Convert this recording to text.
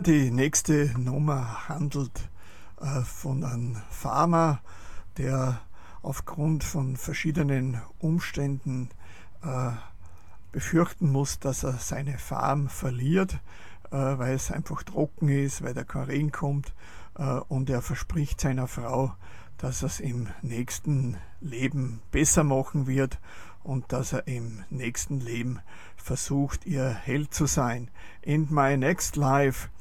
die nächste Nummer handelt von einem Farmer, der aufgrund von verschiedenen Umständen befürchten muss, dass er seine Farm verliert, weil es einfach trocken ist, weil da kein Regen kommt, und er verspricht seiner Frau, dass er es im nächsten Leben besser machen wird und dass er im nächsten Leben versucht, ihr Held zu sein. In my next life